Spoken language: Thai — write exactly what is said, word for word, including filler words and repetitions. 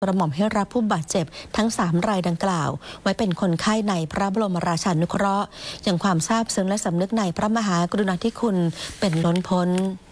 กระหม่อมให้รับผู้บาดเจ็บทั้งสามรายดังกล่าวไว้เป็นคนไข้ในพระบรมราชานุเคราะห์อย่างความซาบซึ้งและสำนึกในพระมหากรุณาธิคุณเป็นล้นพ้น